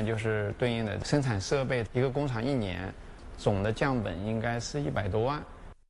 就是对应的生产设备，一个工厂1年总的降本应该是100多万。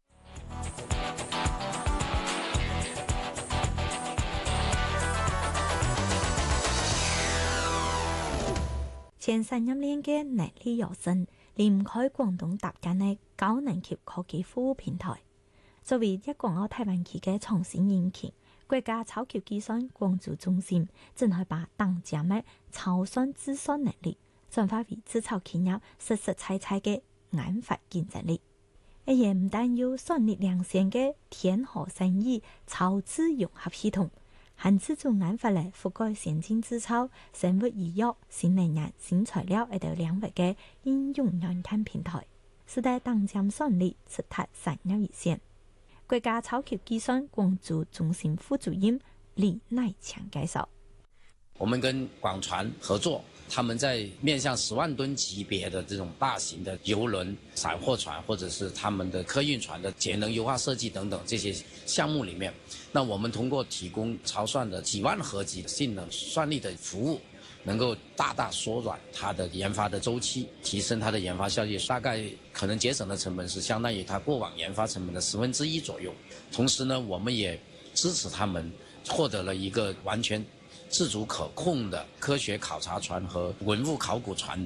前3年嘅能力躍升，離唔開廣東搭建嘅高能級科技服務平台。作為粵港澳大灣區嘅創新引擎，國家超級計算關注中心正係把當前嘅超算自算能力轉化為製造企業實實在在嘅研發競爭力。而且唔但有算力領先嘅天河生意超智融合系統，還自主研發嚟覆蓋先進製造、生物醫藥、新能源、新材料等領域嘅應用軟件平台，使得當前算力直達產業一線。國家超級計算關注中心副主任李乃強介紹： 我們跟廣船合作，他們在面向10萬噸級別的這種大型的郵輪、散貨船，或者是他們的客運船的節能優化設計等等這些項目裏面，那我們通過提供超算的幾萬核級性能算力的服務，能夠大大縮短它的研發的週期，提升它的研發效率，大概可能節省的成本是相當於它過往研發成本的1/10左右。同時呢，我們也支持他們獲得了一個完全自主可控的科學考察船和文物考古船。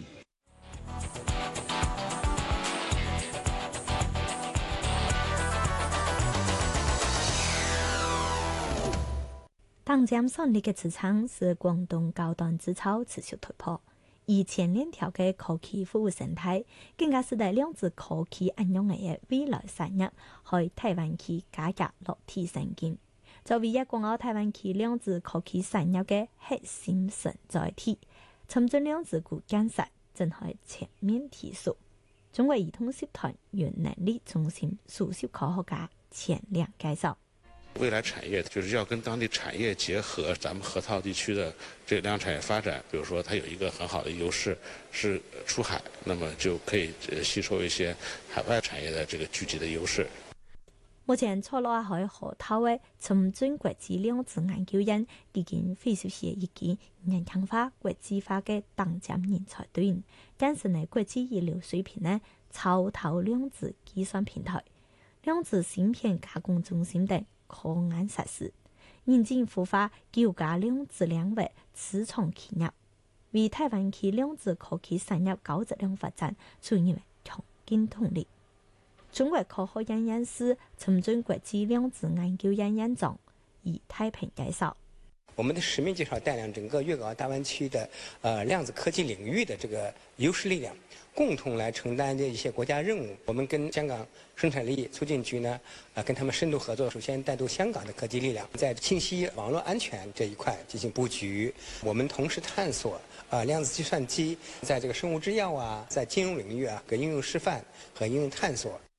當前算力嘅支撐是廣東高端製造持續突破，而前鏈條嘅科技服務生態，更加使得量子科技應用嘅未來產業，喺台灣區加入落地生根。作為粵港澳大灣區量子科技產業嘅核心承載體，深圳量子股建設正係全面提速。中國移動集團原能力中心首席科學家錢亮介紹： 未來產業就是要跟當地產業結合，咱們河套地區的這個量產業發展，比如說它有一個很好的優勢是出海，那麼就可以吸收一些海外產業的這個聚集的優勢。 目前坐落喺河套嘅深圳國際量子研究院已經非常係一件年輕化、國際化嘅當前人才隊伍，更是呢國際一流水平嘅超透量子計算平台、量子芯片加工中心等科研設施，認真孵化9家量子領域初創企業，為台灣區量子科技產業高質量發展注入強勁動力。中國科學院院士、深圳國際量子研究院院長以太平介紹： 我們的使命就是要帶領整個粵港澳大灣區的量子科技領域的這個優勢力量，共同來承擔這一些國家任務。我們跟香港生產力促進局呢，跟他們深度合作，首先帶動香港的科技力量，在信息網絡安全這一塊進行佈局。我們同時探索量子計算機在這個生物製藥啊，在金融領域啊，個應用示範和應用探索。